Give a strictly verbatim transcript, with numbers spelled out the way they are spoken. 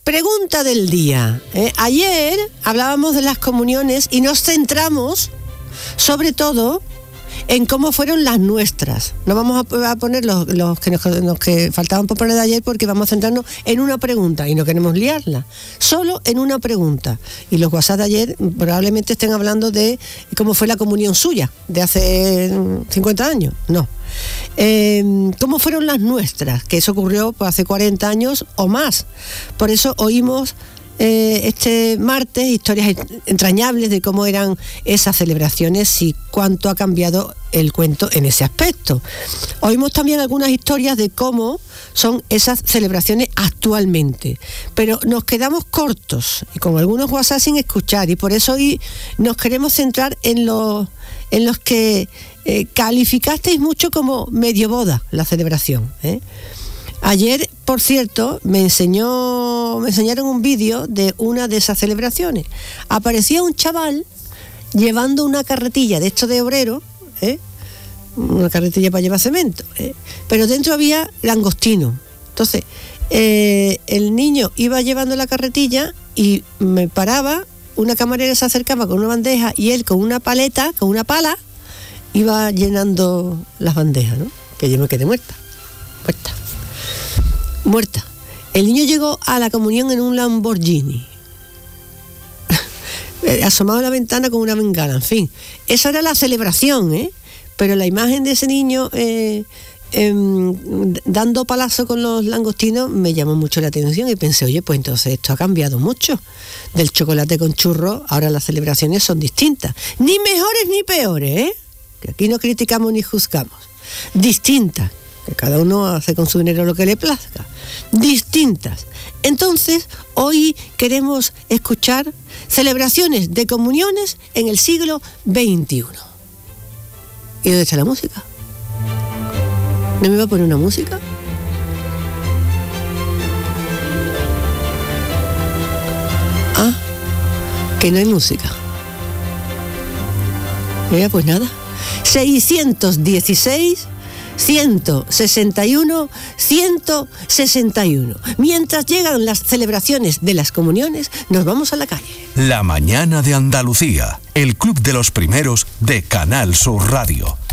Pregunta del día. ¿eh? Ayer hablábamos de las comuniones y nos centramos, sobre todo, en cómo fueron las nuestras. No vamos a, a poner los, los, que nos, los que faltaban por poner de ayer, porque vamos a centrarnos en una pregunta y no queremos liarla. Solo en una pregunta. Y los WhatsApp de ayer probablemente estén hablando de cómo fue la comunión suya de hace cincuenta años. No. Eh, ¿Cómo fueron las nuestras? Que eso ocurrió pues, hace cuarenta años o más. Por eso oímos Eh, este martes historias entrañables de cómo eran esas celebraciones y cuánto ha cambiado el cuento en ese aspecto. Oímos también algunas historias de cómo son esas celebraciones actualmente, pero nos quedamos cortos y con algunos WhatsApp sin escuchar, y por eso hoy nos queremos centrar en los, en los que eh, calificasteis mucho como medio boda la celebración, ¿eh? Ayer, por cierto, me enseñó, me enseñaron un vídeo de una de esas celebraciones. Aparecía un chaval llevando una carretilla de esto de obrero, ¿eh? una carretilla para llevar cemento, ¿eh? pero dentro había langostino. Entonces, eh, el niño iba llevando la carretilla y me paraba, una camarera se acercaba con una bandeja y él con una paleta, con una pala, iba llenando las bandejas, ¿no? Que yo me quedé muerta, muerta. Muerta. El niño llegó a la comunión en un Lamborghini, asomado a la ventana con una bengala, en fin. Esa era la celebración, ¿eh? Pero la imagen de ese niño eh, eh, dando palazo con los langostinos me llamó mucho la atención y pensé, oye, pues entonces esto ha cambiado mucho. Del chocolate con churro, ahora las celebraciones son distintas. Ni mejores ni peores, ¿eh? Que aquí no criticamos ni juzgamos. Distintas. Que cada uno hace con su dinero lo que le plazca, distintas. Entonces, hoy queremos escuchar celebraciones de comuniones en el siglo veintiuno. ¿Y dónde está la música? ¿No me iba a poner una música? Ah, que no hay música. Mira, pues nada. seiscientos dieciséis ciento sesenta y uno, ciento sesenta y uno. Mientras llegan las celebraciones de las comuniones, nos vamos a la calle. La mañana de Andalucía, el club de los primeros de Canal Sur Radio.